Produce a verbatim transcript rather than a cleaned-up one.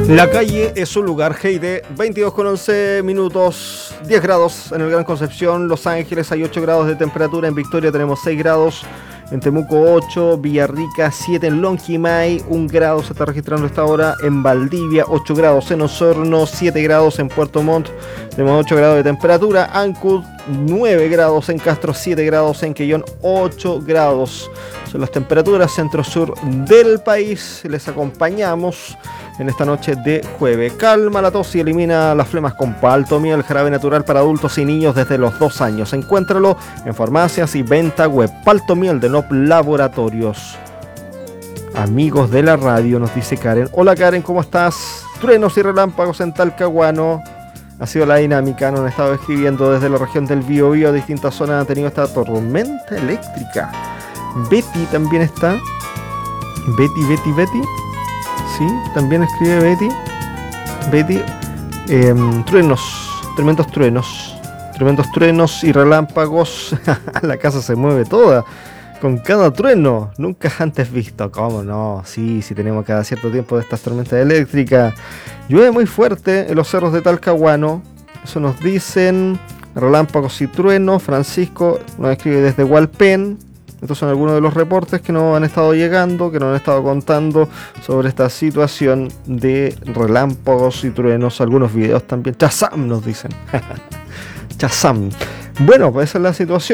La calle es un lugar, Heide, veintidós con once minutos, diez grados en el Gran Concepción, Los Ángeles hay ocho grados de temperatura, en Victoria tenemos seis grados, en Temuco ocho, Villarrica siete, en Lonquimay un grado se está registrando esta hora, en Valdivia ocho grados, en Osorno siete grados, en Puerto Montt tenemos ocho grados de temperatura, Ancud nueve grados, en Castro siete grados, en Quellón ocho grados. Son las temperaturas centro-sur del país. Les acompañamos en esta noche de jueves. Calma la tos y elimina las flemas con Paltomiel, jarabe natural para adultos y niños desde los dos años. Encuéntralo en farmacias y venta web. Paltomiel de Nop Laboratorios. Amigos de la radio, nos dice Karen. Hola Karen, ¿cómo estás? Truenos y relámpagos en Talcahuano. Ha sido la dinámica, nos han estado escribiendo desde la región del Biobío. Distintas zonas han tenido esta tormenta eléctrica. Betty también está. Betty, Betty, Betty. Sí, también escribe Betty. Betty. Eh, truenos, tremendos truenos. Tremendos truenos y relámpagos. La casa se mueve toda con cada trueno. Nunca antes visto. ¿Cómo no? Sí, sí tenemos cada cierto tiempo de estas tormentas eléctricas. Llueve muy fuerte en los cerros de Talcahuano. Eso nos dicen. Relámpagos y truenos. Francisco nos escribe desde Hualpén. Estos son algunos de los reportes que nos han estado llegando, que nos han estado contando sobre esta situación de relámpagos y truenos. Algunos videos también. Chazam nos dicen. Chazam. Bueno, pues esa es la situación.